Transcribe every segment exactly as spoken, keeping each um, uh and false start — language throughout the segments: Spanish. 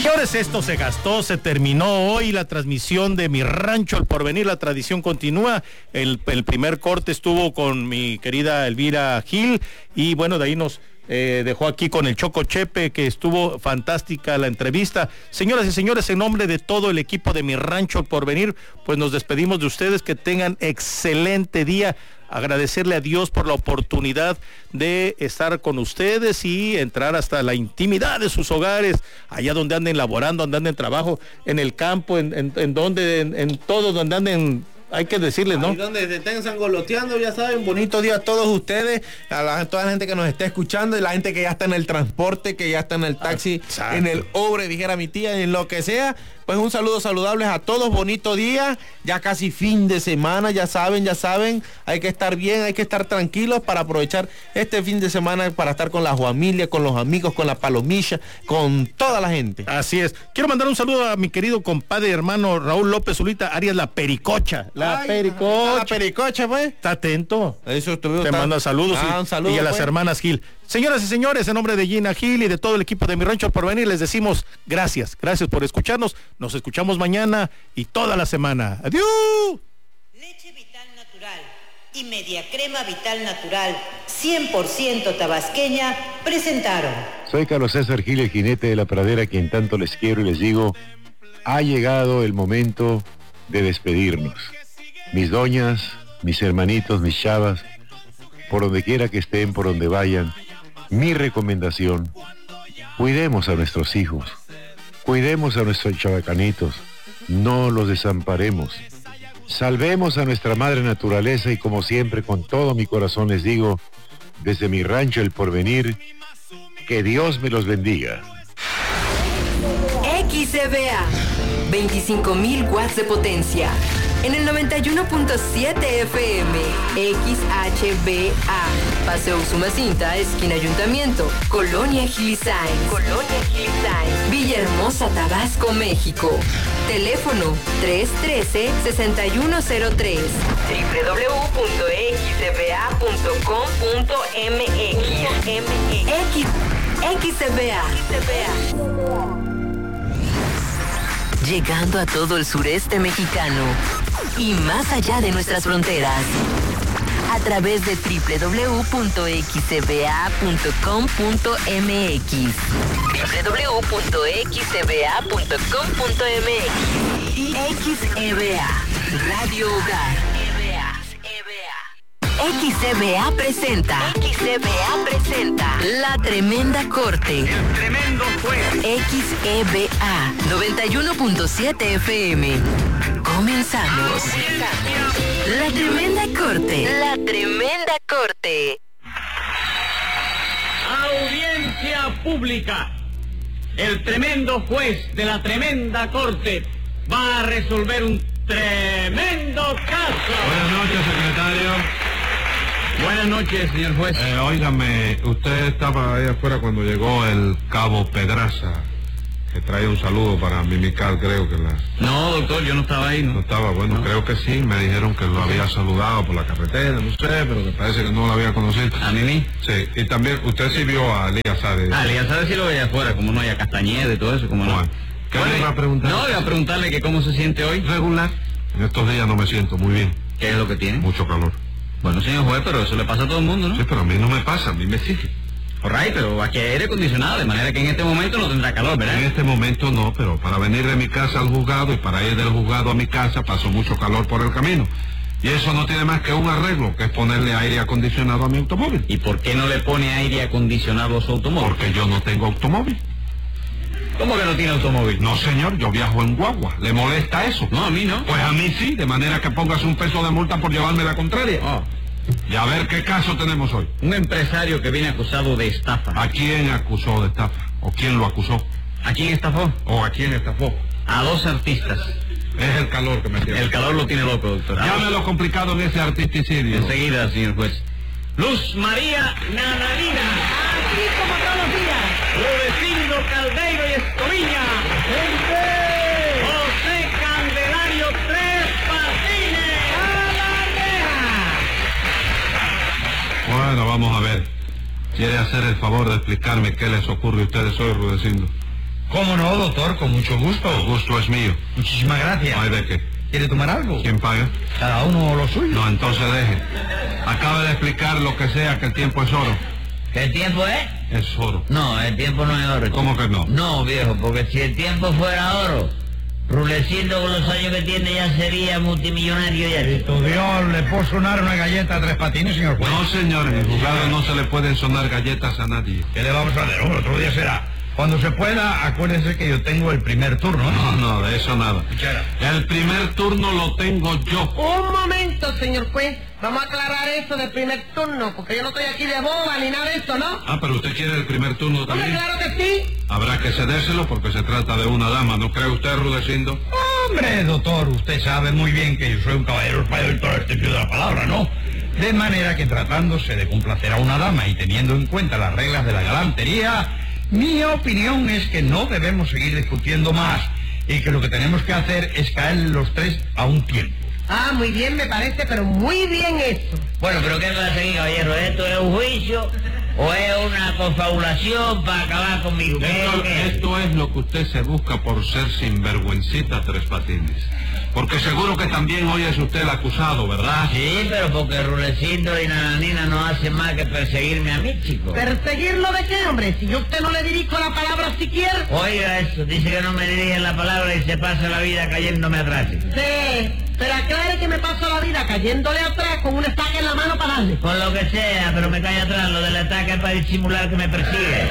Señores, esto se gastó, se terminó hoy la transmisión de Mi Rancho El Porvenir, la tradición continúa. El, el primer corte estuvo con mi querida Elvira Gil y bueno, de ahí nos eh, dejó aquí con el Choco Chepe, que estuvo fantástica la entrevista. Señoras y señores, en nombre de todo el equipo de Mi Rancho El Porvenir, pues nos despedimos de ustedes, que tengan excelente día. Agradecerle a Dios por la oportunidad de estar con ustedes y entrar hasta la intimidad de sus hogares, allá donde anden laborando, donde anden trabajo, en el campo, en, en, en donde, en, en todo, donde anden, hay que decirles, ¿no? Ahí donde se estén sangoloteando, ya saben, bonito día a todos ustedes, a, la, a toda la gente que nos está escuchando y la gente que ya está en el transporte, que ya está en el taxi, ah, en el Obre, dijera mi tía, en lo que sea. Pues un saludo saludable a todos, bonito día, ya casi fin de semana, ya saben, ya saben, hay que estar bien, hay que estar tranquilos para aprovechar este fin de semana para estar con la familia, con los amigos, con la palomilla, con toda la gente. Así es. Quiero mandar un saludo a mi querido compadre hermano Raúl López Zulita Arias, la Pericocha. La Ay, Pericocha. La Pericocha, pues. Está atento. Eso estuvo. Te está... manda saludos ah, y, un saludo, y a las pues. hermanas Gil. Señoras y señores, en nombre de Gina Gil y de todo el equipo de Mi Rancho El Porvenir, les decimos gracias. Gracias por escucharnos. Nos escuchamos mañana y toda la semana. ¡Adiós! Leche Vital Natural y Media Crema Vital Natural cien por ciento tabasqueña presentaron. Soy Carlos César Gil, el jinete de la pradera, quien tanto les quiero y les digo, ha llegado el momento de despedirnos. Mis doñas, mis hermanitos, mis chavas, por donde quiera que estén, por donde vayan, mi recomendación, cuidemos a nuestros hijos, cuidemos a nuestros chabacanitos, no los desamparemos, salvemos a nuestra madre naturaleza y como siempre con todo mi corazón les digo, desde Mi Rancho El Porvenir, que Dios me los bendiga. X C B A, veinticinco mil watts de potencia. En el noventa y uno punto siete F M, X H B A, Paseo Usumacinta, esquina Ayuntamiento, Colonia Gilisain, Colonia Gilisain, Villahermosa, Tabasco, México. Teléfono tres uno tres, seis uno cero tres, doble u doble u doble u punto x c b a punto com punto m x. X, X C B A. Llegando a todo el sureste mexicano y más allá de nuestras fronteras, a través de doble u doble u doble u punto x c b a punto com punto m x, doble u doble u doble u punto x c b a punto com punto m x y X E B A, Radio Hogar. X C B A presenta, X C B A presenta La Tremenda Corte. El tremendo juez. X E B A noventa y uno punto siete F M. Comenzamos. La Tremenda Corte. La Tremenda Corte. Audiencia pública. El tremendo juez de la Tremenda Corte va a resolver un tremendo caso. Buenas noches, secretario. Buenas noches, señor juez. Eh, óigame, usted estaba ahí afuera cuando llegó el cabo Pedraza, que trae un saludo para mimicar, creo que la... No, doctor, yo no estaba ahí, ¿no? No estaba, bueno, no. Creo que sí, me dijeron que lo había saludado por la carretera, no sé, pero que parece que no lo había conocido. ¿A Mimi? Sí, y también usted sí vio a Elías Sárez. Ah, Elías Sárez sí lo veía afuera, como no hay a Castañeda y todo eso, como bueno, no. ¿Qué bueno, le iba a preguntar? No, iba a preguntarle que cómo se siente hoy. Regular. En estos días no me siento muy bien. ¿Qué es lo que tiene? Mucho calor. Bueno, señor juez, pero eso le pasa a todo el mundo, ¿no? Sí, pero a mí no me pasa, a mí me sigue. Alright, pero aquí hay aire acondicionado, de manera que en este momento no tendrá calor, ¿verdad? En este momento no, pero para venir de mi casa al juzgado y para ir del juzgado a mi casa pasó mucho calor por el camino. Y eso no tiene más que un arreglo, que es ponerle aire acondicionado a mi automóvil. ¿Y por qué no le pone aire acondicionado a su automóvil? Porque yo no tengo automóvil. ¿Cómo que no tiene automóvil? No, señor, yo viajo en guagua. ¿Le molesta eso? No, a mí no. Pues a mí sí, de manera que pongas un peso de multa por llevarme la contraria. Oh. Y a ver qué caso tenemos hoy. Un empresario que viene acusado de estafa. ¿A quién acusó de estafa? ¿O quién lo acusó? ¿A quién estafó? ¿O a quién estafó? A dos artistas. Es el calor que me tiene. El calor lo tiene loco, doctor. Llame lo complicado en ese artisticidio. Enseguida, señor juez. Luz María Nananina. Aquí como todos los días. Rudecindo Caldeiro y Escoviña. ¡Gente! José Candelario Tres Patines. ¡A la reja! Bueno, vamos a ver. ¿Quiere hacer el favor de explicarme qué les ocurre a ustedes hoy, Rudecindo? ¿Cómo no, doctor? Con mucho gusto. El gusto es mío. Muchísimas gracias. No hay de qué. ¿Quiere tomar algo? ¿Quién paga? Cada uno lo suyo. No, entonces deje. Acaba de explicar lo que sea, que el tiempo es oro. ¿Qué tiempo es? Es oro. No, el tiempo no es oro. ¿Cómo que no? No, viejo, porque si el tiempo fuera oro, Rulecindo con los años que tiene ya sería multimillonario ya. ¿Y tu Dios le puede sonar una galleta a Tres Patines, señor juez? No, señor, en el juzgado no se le pueden sonar galletas a nadie. ¿Qué le vamos a hacer? Hombre, otro día será. Cuando se pueda, acuérdese que yo tengo el primer turno, ¿eh? No, no, de eso nada. Cuchara. El primer turno lo tengo yo. Un momento, señor juez. Vamos a aclarar eso del primer turno, porque yo no estoy aquí de boba ni nada de eso, ¿no? Ah, pero usted quiere el primer turno Hombre, también. claro que sí. Habrá que cedérselo porque se trata de una dama, ¿no cree usted, Rudecindo? Hombre, doctor, usted sabe muy bien que yo soy un caballero español en todo el sentido de la palabra, ¿no? De manera que tratándose de complacer a una dama y teniendo en cuenta las reglas de la galantería, mi opinión es que no debemos seguir discutiendo más y que lo que tenemos que hacer es caer los tres a un tiempo. Ah, muy bien, me parece, pero muy bien eso. Bueno, pero ¿qué pasa aquí, caballero? ¿Esto es un juicio o es una confabulación para acabar conmigo? ¿Qué, Esto, qué? esto es lo que usted se busca por ser sinvergüencita, Tres Patines. Porque seguro que también hoy es usted el acusado, ¿verdad? Sí, pero porque Rulecindo y Nananina no hacen más que perseguirme a mí, chico. ¿Perseguirlo de qué, hombre? Si yo a usted no le dirijo la palabra siquiera. Oiga eso, dice que no me dirige la palabra y se pasa la vida cayéndome atrás. Sí, pero aclare que me paso la vida cayéndole atrás con un estaca en la mano para darle. Con lo que sea, pero me cae atrás. Lo del ataque es para disimular que me persigue.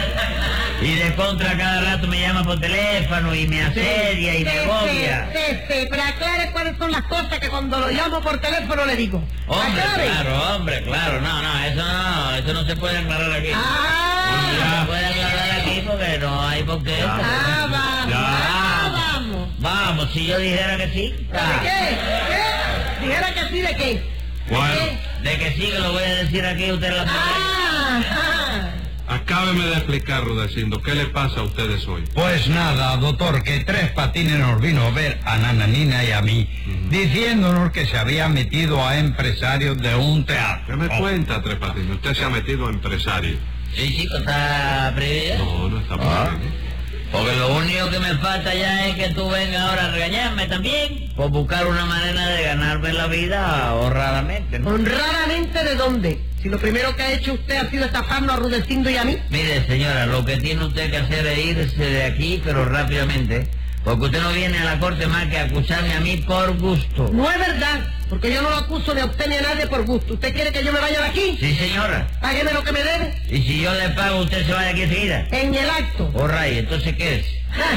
Y de contra cada rato me llama por teléfono y me asedia y me agobia. Sí, sí, sí, pero aclare cuáles son las cosas que cuando lo llamo por teléfono le digo. Hombre, Aclare. claro, hombre, claro. No, no, eso no, eso no se puede aclarar aquí. Ah, No se puede aclarar aquí porque no hay por qué. ah, vamos, Ya. ah, vamos. Vamos, si yo dijera que sí. ¿De qué? ¿Qué? Dijera que sí, ¿de qué? Bueno, De que sí, que lo voy a decir aquí, usted lo sabe. Ah, ah. acábeme de explicar, Rudecindo, ¿qué le pasa a ustedes hoy? Pues nada, doctor, que Tres Patines nos vino a ver a Nananina y a mí, diciéndonos que se había metido a empresarios de un teatro. ¿Qué me Oh. cuenta, Tres Patines? Usted se ha metido a empresario. Sí, chico, está prohibido. No, no está Ah. bien. Porque lo único que me falta ya es que tú vengas ahora a regañarme también por buscar una manera de ganarme la vida honradamente, ¿no? ¿Honradamente de dónde? Si lo primero que ha hecho usted ha sido estafarnos a Rudecindo y a mí. Mire, señora, lo que tiene usted que hacer es irse de aquí, pero rápidamente, porque usted no viene a la corte más que a acusarme a mí por gusto. No es verdad, porque yo no lo acuso ni a usted ni a nadie por gusto. ¿Usted quiere que yo me vaya de aquí? Sí, señora. Págueme lo que me debe. Y si yo le pago, usted se va de aquí enseguida. En el acto. Oh, ray, entonces, ¿qué es?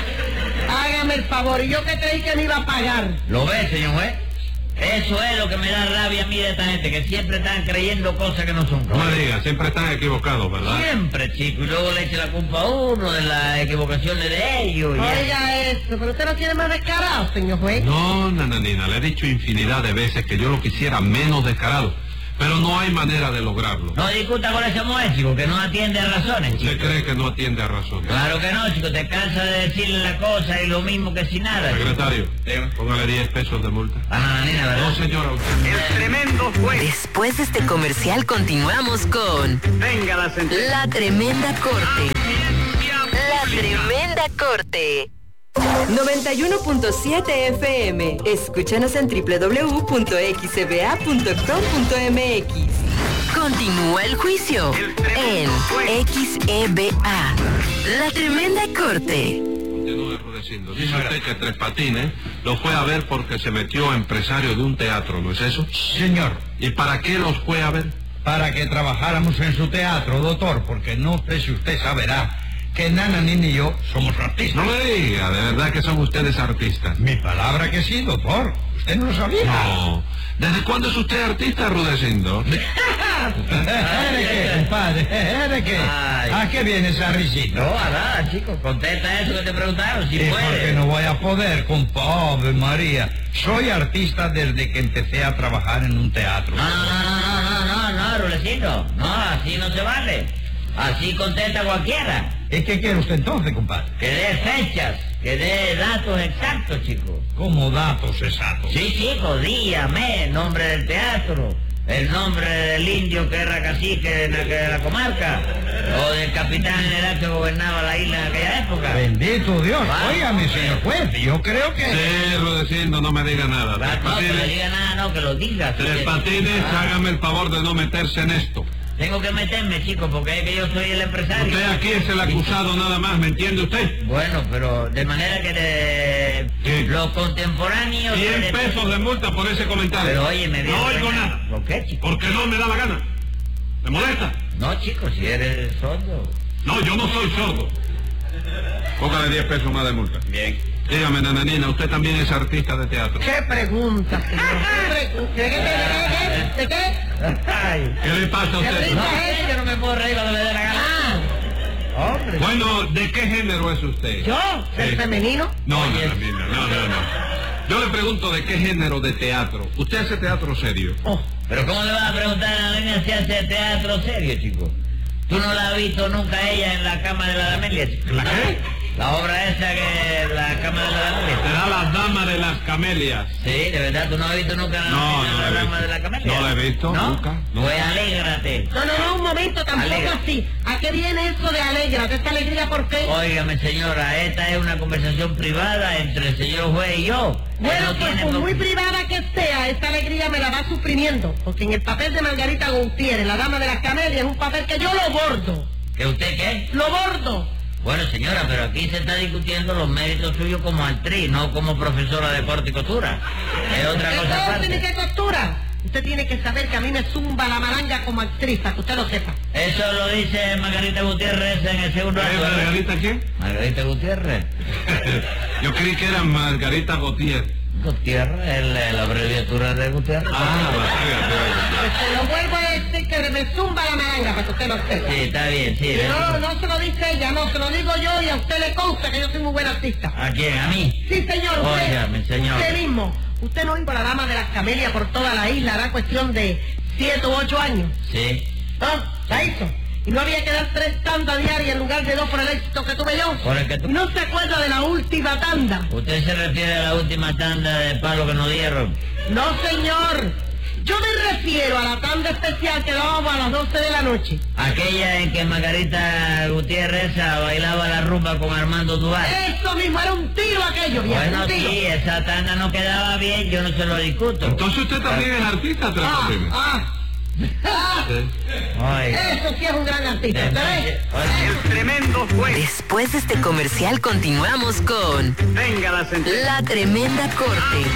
Ah, hágame el favor, y yo que creí que me iba a pagar. ¿Lo ve, señor juez? Eso es lo que me da rabia a mí de esta gente, que siempre están creyendo cosas que no son. No me diga, siempre están equivocados, ¿verdad? Siempre, chico, y luego le echa la culpa a uno de las equivocaciones de ellos. y ya. Oiga eso, pero usted no tiene más descarado, señor juez. No, Nananina, le he dicho infinidad de veces que yo lo quisiera menos descarado, pero no hay manera de lograrlo. No discuta con esa mujer, chico, que no atiende a razones, ¿Usted chico. cree que no atiende a razón? Claro que no, chico, te cansa de decirle la cosa y lo mismo que si nada. chico. Secretario, póngale diez pesos de multa. A Nananina, ¿verdad? No, señora, usted. El tremendo juez. Después de este comercial continuamos con Venga la sentencia. La Tremenda Corte. La Tremenda Corte. noventa y uno punto siete F M. Escúchanos en doble u doble u doble u punto x b a punto com punto m x. Continúa el juicio en X E B A. La Tremenda Corte. Continúe, Rudecindo. Dice usted que Tres Patines lo fue a ver porque se metió empresario de un teatro, ¿no es eso? Señor, ¿Y para qué los fue a ver? para que trabajáramos en su teatro, doctor, porque no sé si usted saberá que Nananina y yo somos artistas. No me diga, ¿de verdad que son ustedes artistas? Mi palabra que sí, doctor. ¿Usted no lo sabía? No. ¿Desde cuándo es usted artista, Rudecindo? ¿De qué, compadre? ¿De qué? Ay. ¿A qué viene esa risita? No, a nada, chico, contesta eso que te preguntaron, si ¿Y por puede. qué no voy a poder, compadre María? Soy artista desde que empecé a trabajar en un teatro. No, no, no, no, no, no, no, no, Rulecito. No, así no se vale. Así contesta cualquiera. ¿Y qué quiere usted entonces, compadre? Que dé fechas, que dé datos exactos, chico. Como datos exactos. Sí, chico, día, mes, nombre del teatro, el nombre del indio que era cacique de la, de la comarca, o del capitán general que gobernaba la isla en aquella época. Bendito Dios. Va. Óigame, señor juez, yo creo que... Sí, Rudecindo, no me diga nada. Va, Tres no, que le Patines, diga nada, no, que lo diga. Tres que- Patines, Ah, hágame el favor de no meterse en esto. Tengo que meterme, chico, porque es que yo soy el empresario. Usted aquí es el acusado nada más, ¿me entiende usted? Bueno, pero de manera que de... ¿Qué? los contemporáneos... cien de- pesos de multa por ese comentario. Pero oye, me viene... No oigo nada. ¿Por qué, chico? Porque no me da la gana. ¿Me molesta? No, chico, si eres sordo. No, yo no soy sordo. Póngale diez pesos más de multa. Bien. Dígame, nananina, usted también es artista de teatro. ¿Qué pregunta, señor? ¿Qué pregunta? ¿De qué? ¿De qué? ¿De qué? Ay. ¿Qué le pasa a ¿Qué usted? risa No, es esa? yo no me puedo reír cuando me dé la gana. Ah, Hombre. Bueno, ¿de qué género es usted? ¿yo? ¿El Sí. femenino? No, Oye. nananina, no, no, no. Yo le pregunto de qué género de teatro. ¿Usted hace teatro serio? Oh, Pero ¿cómo le vas a preguntar a la niña si hace teatro serio, chico? ¿Tú no la has visto nunca a ella en la cama de la Damelia, chico? ¿La qué? La obra esa que la cama de la Damelia. Será la dama de las camelias. Sí, de verdad, ¿tú no has visto nunca No, la, no la la he dama visto. de la camelia? No la he visto, ¿No? nunca, nunca. Pues alégrate. no, no, no, un momento, tampoco Alegra. así. ¿A qué viene eso de alegra? ¿De esta alegría por qué? Óigame, señora, esta es una conversación privada entre el señor juez y yo. Bueno, No pues tiene por por- muy privada que sea, esta alegría me la va suprimiendo. Porque en el papel de Margarita Gutiérrez, la dama de las camelias, es un papel que yo lo bordo. ¿Que usted qué? ¡Lo bordo! Bueno, señora, pero aquí se está discutiendo los méritos suyos como actriz, no como profesora de corte y costura. Es otra ¿Qué cosa corte ni aparte. qué costura? Usted tiene que saber que a mí me zumba la malanga como actriz, para que usted lo sepa. Eso lo dice Margarita Gutiérrez en el segundo ¿Es acto. Margarita qué? Margarita Gutiérrez. Yo creí que era Margarita Gautier. Gutiérrez, es la abreviatura de Gutiérrez. Ah, Pues se lo vuelvo a decir que me zumba la malanga, para que usted lo sepa. Sí, está bien, sí. Y ven. no, no se lo dice ella, no, se lo digo yo y a usted le consta que yo soy muy buen artista. ¿A quién? ¿A mí? Sí, señor, usted. Óigame, señor. Usted mismo. Usted no iba a la dama de las camelias por toda la isla, era cuestión de siete u ocho años. Sí. ¿Ah? ¿La hizo? Y no había que dar tres tandas diarias en lugar de dos por el éxito que tuve yo. Por el que tú- Y no se acuerda de la última tanda. ¿Usted se refiere a la última tanda de palo que nos dieron? No, señor. Yo me refiero a la tanda especial que dábamos a las doce de la noche. Aquella en que Margarita Gutiérrez esa bailaba la rumba con Armando Duval. Eso mismo, era un tiro aquello, viejo, Bueno, un tiro. sí, esa tanda no quedaba bien, yo no se lo discuto. Entonces usted también es artista, Tres Ah, Patines. ah. Ah, Sí. Oiga. eso sí es un gran artista, ¿usted ve? Oye, Tremendo juez. Después de este comercial continuamos con Venga la sentencia. La Tremenda Corte.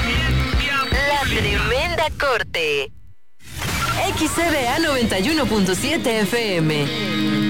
La Tremenda Corte. X C B A noventa y uno punto siete F M.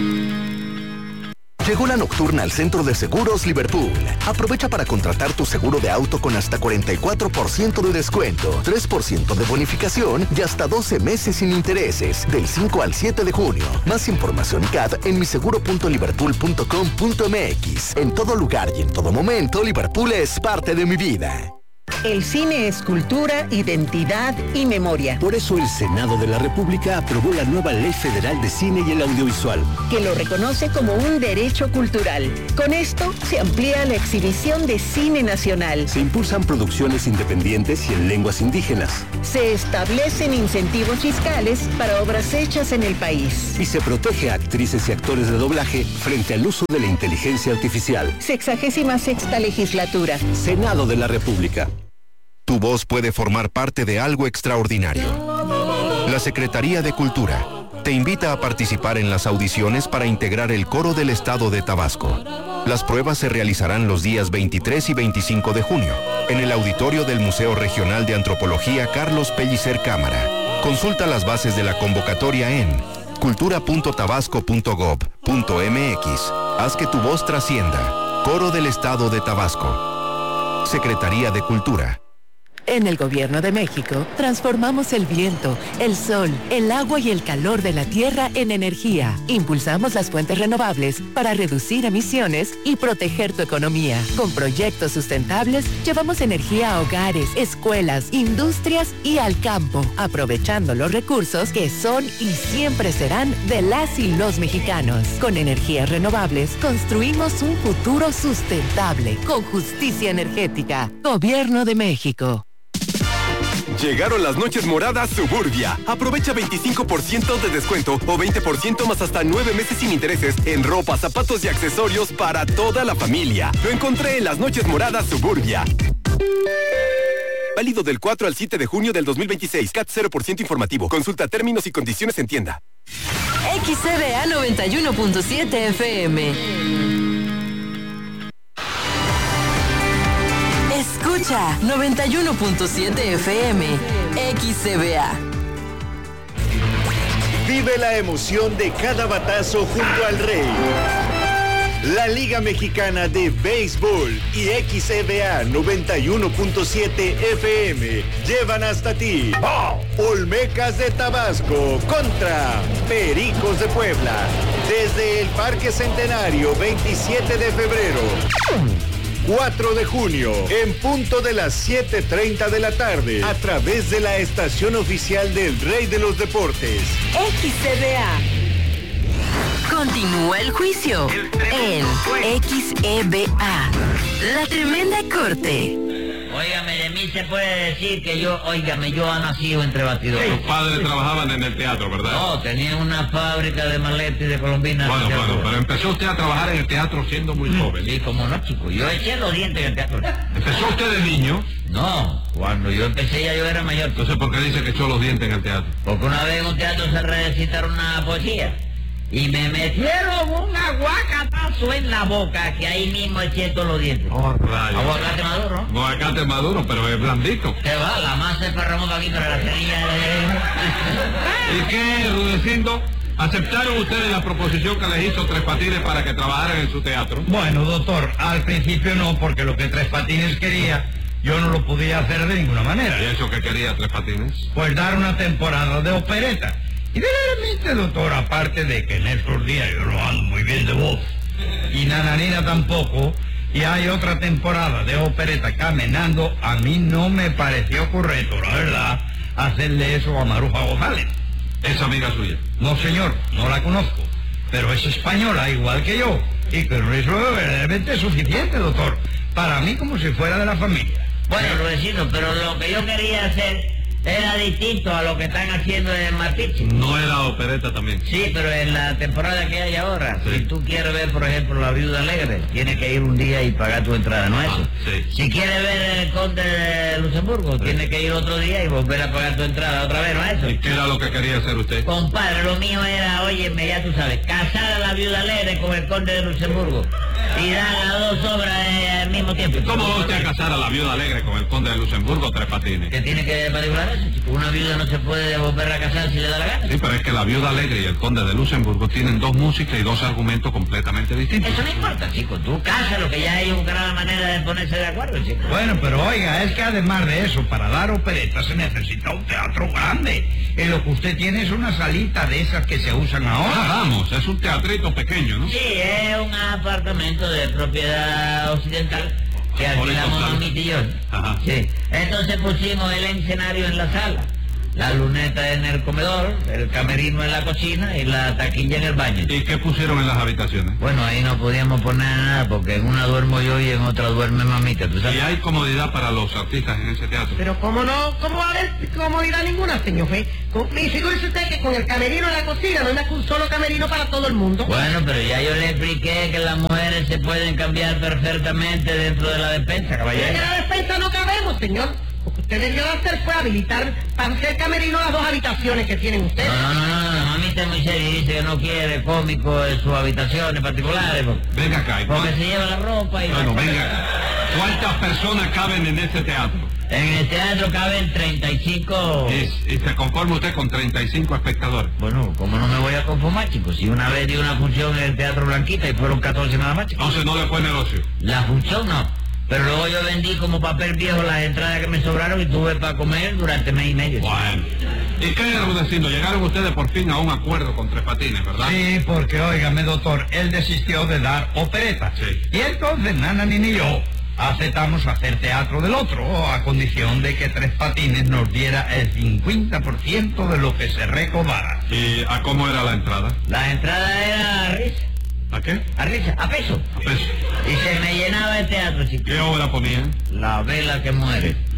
Llegó la nocturna al Centro de Seguros Liverpool. Aprovecha para contratar tu seguro de auto con hasta cuarenta y cuatro por ciento de descuento, tres por ciento de bonificación y hasta doce meses sin intereses, del cinco al siete de junio. Más información y C A D en miseguro punto liverpool punto com punto m x. En todo lugar y en todo momento, Liverpool es parte de mi vida. El cine es cultura, identidad y memoria. Por eso el Senado de la República aprobó la nueva Ley Federal de Cine y el Audiovisual, Que lo reconoce como un derecho cultural. Con esto se amplía la exhibición de cine nacional. se impulsan producciones independientes y en lenguas indígenas, Se establecen incentivos fiscales para obras hechas en el país. y se protege a actrices y actores de doblaje frente al uso de la inteligencia artificial. Sexagésima sexta legislatura. Senado de la República. Tu voz puede formar parte de algo extraordinario. La Secretaría de Cultura te invita a participar en las audiciones para integrar el coro del Estado de Tabasco. Las pruebas se realizarán los días veintitrés y veinticinco de junio, en el auditorio del Museo Regional de Antropología Carlos Pellicer Cámara. Consulta las bases de la convocatoria en cultura punto tabasco punto gob punto m x. Haz que tu voz trascienda. Coro del Estado de Tabasco. Secretaría de Cultura. En el Gobierno de México, transformamos el viento, el sol, el agua y el calor de la tierra en energía. Impulsamos las fuentes renovables para reducir emisiones y proteger tu economía. Con proyectos sustentables, llevamos energía a hogares, escuelas, industrias y al campo, aprovechando los recursos que son y siempre serán de las y los mexicanos. Con energías renovables, construimos un futuro sustentable, con justicia energética. Gobierno de México. Llegaron las noches moradas Suburbia. Aprovecha veinticinco por ciento de descuento o veinte por ciento más hasta nueve meses sin intereses en ropa, zapatos y accesorios para toda la familia. Lo encontré en las noches moradas Suburbia. Válido del cuatro al siete de junio del dos mil veintiséis. C A T cero por ciento informativo. Consulta términos y condiciones en tienda. X C B A noventa y uno punto siete F M. Escucha noventa y uno punto siete F M. X C B A. Vive la emoción de cada batazo junto al Rey. La Liga Mexicana de Béisbol y X C B A noventa y uno punto siete F M llevan hasta ti Olmecas de Tabasco contra Pericos de Puebla desde el Parque Centenario, veintisiete de febrero. cuatro de junio, en punto de las siete treinta de la tarde, a través de la estación oficial del Rey de los Deportes. X C B A. Continúa el juicio en X E B A. La Tremenda Corte. Óigame, de mí se puede decir que yo, óigame, yo he nacido entre batidores. Tus padres trabajaban en el teatro, ¿verdad? No, tenían una fábrica de maletas y de colombinas. Bueno, bueno, pero empezó usted a trabajar en el teatro siendo muy joven. Sí, como no, chico. Yo eché los dientes en el teatro. ¿Empezó usted de niño? No, cuando yo empecé ya yo era mayor. Entonces, ¿por qué dice que echó los dientes en el teatro? Porque una vez en un teatro se recitaron una poesía. Y me metieron un aguacatazo en la boca, que ahí mismo eché todos los dientes. Oh, rayos. Aguacate maduro. Aguacate maduro, pero es blandito. ¿Qué va? La masa es para Ramón aquí, para la cerilla de... ¿Y qué, Rudecindo? ¿Aceptaron ustedes la proposición que les hizo Tres Patines para que trabajaran en su teatro? Bueno, doctor, al principio no, porque lo que Tres Patines quería, yo no lo podía hacer de ninguna manera. ¿Y eso qué quería Tres Patines? Pues dar una temporada de opereta. Y verdaderamente, doctor, aparte de que en estos días yo no ando muy bien de voz, y Nananina tampoco, y hay otra temporada de opereta caminando, a mí no me pareció correcto, la verdad, hacerle eso a Maruja González. ¿Es amiga suya? No, señor, no la conozco, pero es española igual que yo, y con eso verdaderamente es suficiente, doctor, para mí como si fuera de la familia. Bueno, Luisito, pero lo que yo quería hacer era distinto a lo que están haciendo en Martiche. ¿No era opereta también? Sí, pero en la temporada que hay ahora, sí. Si tú quieres ver, por ejemplo, La Viuda Alegre, tienes que ir un día y pagar tu entrada, ¿no es eso? Sí. Si quieres ver El Conde de Luxemburgo, sí. Tienes que ir otro día y volver a pagar tu entrada otra vez, ¿no es eso? ¿Y qué era lo que quería hacer usted? Compadre, lo mío era, óyeme, ya tú sabes, casar a La Viuda Alegre con El Conde de Luxemburgo y dar las dos obras eh, al mismo tiempo. ¿Cómo va usted a casar a La Viuda Alegre con El Conde de Luxemburgo, Tres Patines? ¿Qué tiene que particular eso, chico? Una viuda no se puede volver a casar si le da la gana. Sí, pero es que La Viuda Alegre y El Conde de Luxemburgo tienen dos músicas y dos argumentos completamente distintos. Eso no importa, chico. Tú casas, lo que ya hay una manera de ponerse de acuerdo, chico. Bueno, pero oiga, es que además de eso, para dar opereta se necesita un teatro grande. Y lo que usted tiene es una salita de esas que se usan ahora. Ah, vamos, es un teatrito pequeño, ¿no? Sí, es un apartamento de propiedad occidental que alquilamos a mi tío. Ajá. Sí. Entonces pusimos el escenario en la sala, la luneta en el comedor, el camerino en la cocina y la taquilla en el baño. ¿Y qué pusieron en las habitaciones? Bueno, ahí no podíamos poner nada porque en una duermo yo y en otra duerme mamita, ¿tú sabes? ¿Y hay comodidad para los artistas en ese teatro? Pero cómo no, cómo va a haber comodidad ninguna, señor juez. Y figúrese usted que con el camerino en la cocina no hay más que un solo camerino para todo el mundo. Bueno, pero ya yo le expliqué que las mujeres se pueden cambiar perfectamente dentro de la despensa, caballero. En la despensa no cabemos, señor. Lo que usted debió hacer fue habilitar para hacer camerino las dos habitaciones que tienen ustedes. No, no, no, no, mamita es muy seria y dice que no quiere cómico en sus habitaciones particulares. Porque, venga acá. Porque se lleva la ropa y... Bueno, venga acá. ¿Cuántas personas caben en este teatro? En el teatro caben treinta y cinco... ¿Y, y se conforma usted con treinta y cinco espectadores? Bueno, ¿cómo no me voy a conformar, chicos? Si una vez di una función en el Teatro Blanquita y fueron catorce nada más, chicos. Entonces no le fue negocio. La función no. Pero luego yo vendí como papel viejo las entradas que me sobraron y tuve para comer durante mes y medio. Bueno. ¿Y qué, Rudecindo? Llegaron ustedes por fin a un acuerdo con Tres Patines, ¿verdad? Sí, porque, óigame, doctor, él desistió de dar opereta. Sí. Y entonces Nananina y yo aceptamos hacer teatro del otro, a condición de que Tres Patines nos diera el cincuenta por ciento de lo que se recaudara. ¿Y a cómo era la entrada? La entrada era a risa. ¿A qué? A risa, a peso. A peso. Y se me llenaba el teatro, chicos. ¿Qué obra ponían? La vela que muere.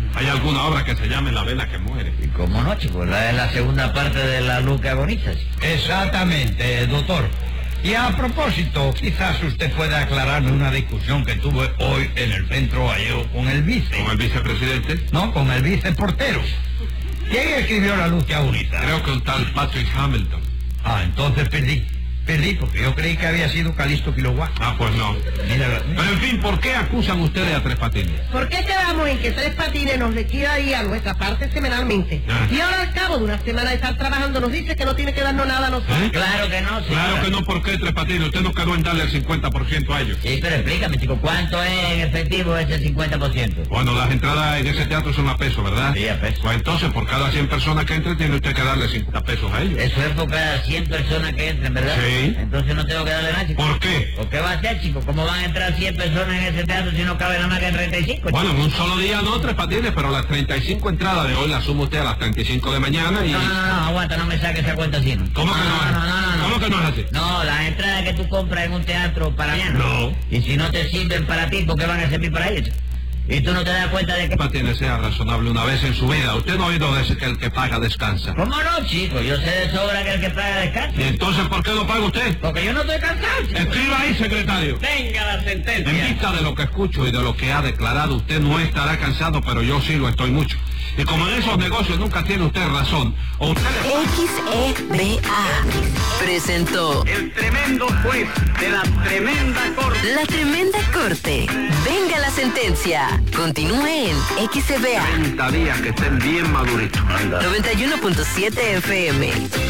¿Hay alguna obra que se llame La vela que muere? ¿Y cómo no, chico? La es la segunda parte de La luz que agoniza. Exactamente, doctor. Y a propósito, quizás usted pueda aclararme una discusión que tuve hoy en el centro gallego con el vice. ¿Con el vicepresidente? No, con el viceportero. ¿Quién escribió La luz que agoniza? Creo que un tal Patrick Hamilton. Ah, entonces perdí. Perdí porque yo creí que había sido Calixto Quiloguá. Ah, pues no. Mira, pero en fin, ¿por qué acusan ustedes a Tres Patines? ¿Por qué quedamos en que Tres Patines nos liquidaría nuestra parte semanalmente? Ah. Y ahora al cabo de una semana de estar trabajando nos dice que no tiene que darnos nada a nosotros. ¿Eh? Claro que no, señora. Claro que no, ¿por qué Tres Patines? Usted no quedó en darle el cincuenta por ciento a ellos. Sí, pero explícame, chico, ¿cuánto es en efectivo ese cincuenta por ciento? Bueno, las entradas en ese teatro son a peso, ¿verdad? Sí, a peso. Pues entonces, por cada cien personas que entren, tiene usted que darle cincuenta pesos a ellos. Eso es por cada cien personas que entren, ¿verdad? Sí. Entonces no tengo que darle nada, chico. ¿Por qué? ¿Por qué va a ser, chico? ¿Cómo van a entrar cien personas en ese teatro si no cabe nada más que treinta y cinco? Bueno, en un solo día no, Tres Patines, pero las treinta y cinco entradas de hoy las suma usted a las treinta y cinco de mañana y... No, no, no, no, aguanta, no me saque esa cuenta así, ¿no? ¿Cómo que no, no, no, no, no, no. ¿Cómo que no es así? No, las entradas que tú compras en un teatro para mañana. No. Y si no te sirven para ti, ¿por qué van a servir para ellos? Y tú no te das cuenta de que... Patines, sea razonable una vez en su vida. Usted no ha oído decir que el que paga descansa. ¿Cómo no, chico? Yo sé de sobra que el que paga descansa. ¿Y entonces por qué lo paga usted? Porque yo no estoy cansado, chico. Escriba ahí, secretario. Venga la sentencia. En vista de lo que escucho y de lo que ha declarado, usted no estará cansado, pero yo sí lo estoy mucho. Y como en esos negocios nunca tiene usted razón, o usted le... X E B A presentó El tremendo juez de la tremenda corte. La Tremenda Corte. Venga la sentencia. Continúe en X E B A treinta días que estén bien maduritos. noventa y uno punto siete F M.